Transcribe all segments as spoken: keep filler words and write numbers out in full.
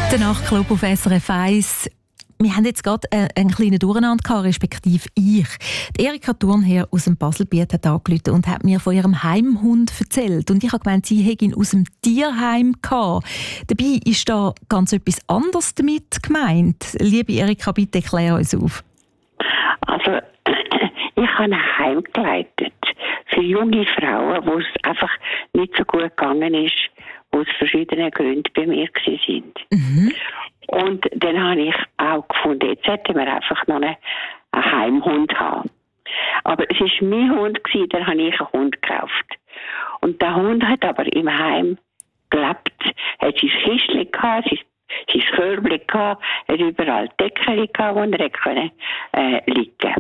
Der Nachtclub auf S R F eins. Wir haben jetzt gerade einen kleinen Durcheinander gehabt, respektive ich. Die Erika Thurnherr aus dem Baselbiet hat angerufen und hat mir von ihrem Heimhund erzählt. Und ich habe gemeint, sie hätte ihn aus dem Tierheim gehabt. Dabei ist da ganz etwas anderes damit gemeint. Liebe Erika, bitte klär uns auf. Also, ich habe ein Heim geleitet für junge Frauen, wo es einfach nicht so gut gegangen ist, wo aus verschiedenen Gründen bei mir waren. Mhm. Und dann habe ich auch gefunden, jetzt hätten wir einfach noch einen, einen Heimhund haben. Aber es war mein Hund, dann habe ich einen Hund gekauft. Und der Hund hat aber im Heim gelebt, hat sein Kistchen gehabt, sein, sein Körbchen gehabt, hat überall Decken gehabt, wo er konnte, äh, liegen.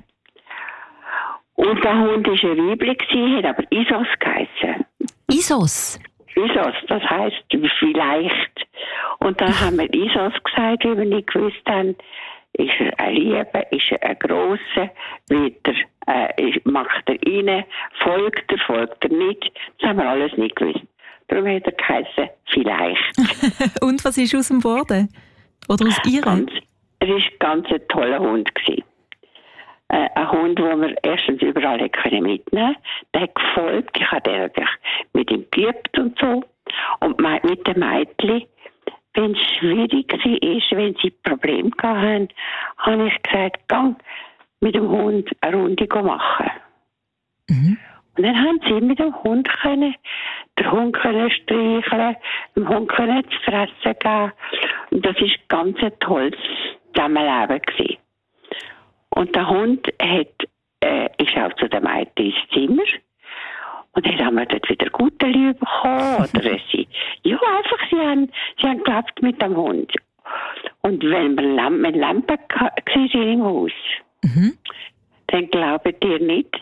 Und der Hund war ein Weibchen, hat aber Isos geheissen. Isos? Isos, das heisst vielleicht. Und dann haben wir Isos gesagt, weil wir nicht gewusst haben, ist er ein Lieber, ist er ein Grosser, wird er, äh, macht er rein, folgt er, folgt er nicht. Das haben wir alles nicht gewusst. Darum hat er geheißen, vielleicht. Und was ist aus dem geworden? Oder aus ihr? Ganz, er war ganz ein toller Hund gewesen. Äh, ein Hund, den wir erstens überall mitnehmen konnten. Der hat gefolgt. Ich habe natürlich mit ihm geübt und so. Und mit den Mädchen, wenn es schwierig war, wenn sie Probleme hatten, habe ich gesagt, gang mit dem Hund eine Runde machen. Mhm. Und dann haben sie mit dem Hund können, den Hund können streicheln, dem Hund können zu fressen geben. Und das war ganz ein tolles Zusammenleben gewesen. Und der Hund hat, äh, ist auch zu den Mädchen ins Zimmer. Und dann haben wir dort wieder gute Liebe bekommen. Oder sie, ja, einfach, sie haben, sie haben gelebt mit dem Hund. Und wenn wir Lampen, Lampen gesehen im Haus, mhm. dann glaubt ihr nicht,